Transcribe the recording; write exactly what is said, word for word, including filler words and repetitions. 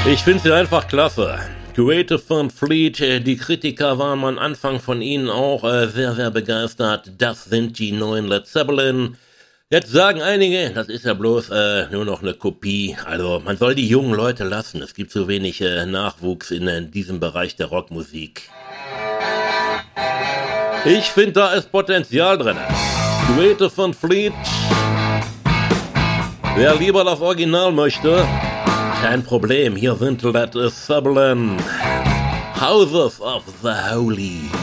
Ich finde sie einfach klasse. Creative von Fleet, die Kritiker waren am Anfang von ihnen auch äh, sehr, sehr begeistert. Das sind die neuen Led Zeppelin. Jetzt sagen einige, das ist ja bloß äh, nur noch eine Kopie. Also man soll die jungen Leute lassen. Es gibt so wenig äh, Nachwuchs in, in diesem Bereich der Rockmusik. Ich finde, da ist Potenzial drin. Creative von Fleet. Wer lieber das Original möchte, kein Problem. Hier sind Led Zeppelin. Houses of the Holy.